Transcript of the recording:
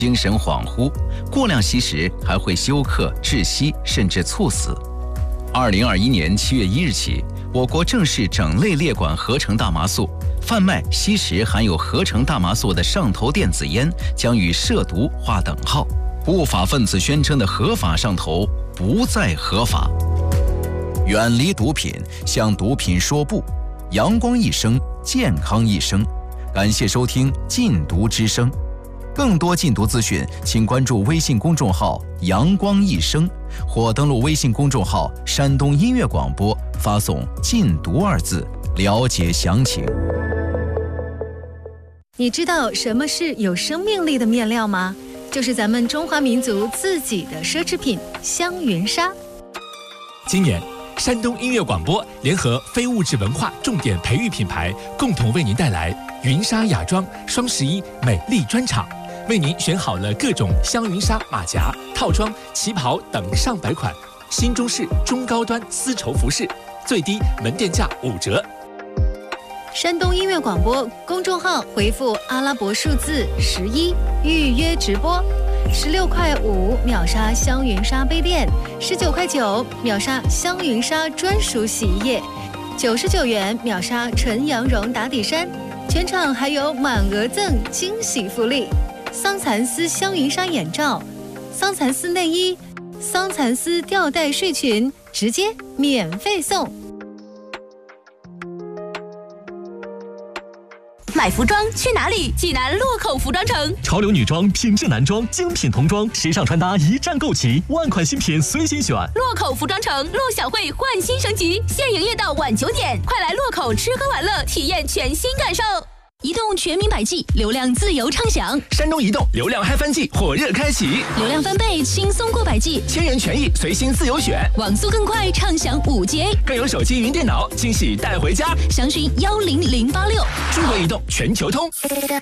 精神恍惚，过量吸食还会休克、窒息，甚至猝死。2021年7月1日起，我国正式整类列管合成大麻素，贩卖、吸食含有合成大麻素的上头电子烟将与涉毒划等号。不法分子宣称的合法上头不再合法。远离毒品，向毒品说不。阳光一生，健康一生。感谢收听禁毒之声。更多禁毒资讯，请关注微信公众号“阳光一生”或登录微信公众号“山东音乐广播”，发送“禁毒”2字，了解详情。 你知道什么是有生命力的面料吗？就是咱们中华民族自己的奢侈品香云纱。 今年，山东音乐广播联合非物质文化重点培育品牌，共同为您带来云纱雅装双11美丽专场。为您选好了各种香云纱马甲、套装、旗袍等上百款新中式中高端丝绸服饰，最低门店价5折。 山东音乐广播公众号回复阿拉伯数字11预约直播，16.5块秒杀香云纱杯垫，19.9块秒杀香云纱专属洗衣液，99元秒杀纯羊绒打底衫，全场还有满额赠惊喜福利。桑蚕丝香云纱眼罩、桑蚕丝内衣、桑蚕丝吊带睡裙，直接免费送。 买服装去哪里？济南洛口服装城， 潮流女装、品质男装、精品童装、时尚穿搭一站购齐，万款新品随心选。 洛口服装城陆小慧焕新升级，现营业到晚9点，快来洛口吃喝玩乐，体验全新感受。移动全民百 G， 流量自由畅享。 山东移动流量嗨翻季火热开启， 流量翻倍，轻松过百 G， 千元权益随心自由选， 网速更快，畅享5G， 更有手机云电脑惊喜带回家。 详询10086。 中国移动全球通。